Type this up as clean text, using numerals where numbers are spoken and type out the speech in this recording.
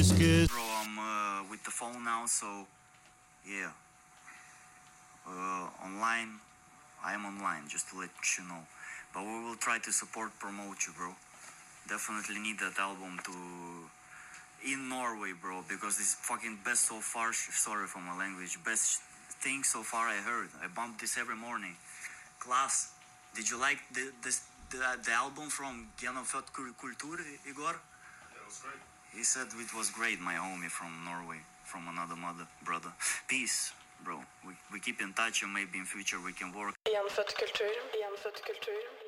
Bro, I'm with the phone now, so yeah. Online, I am online, just to let you know. But we will try to support, promote you, bro. Definitely need that album to in Norway, bro, because this fucking best so far. Sorry for my language. Best thing so far I heard. I bump this every morning. Class. Did you like the album from Genofødt Kultur, Igor? Yeah, it was great. He said it was great, my homie from Norway, from another mother, brother. Peace, bro. We keep in touch and maybe in future we can work. Genfødt kultur.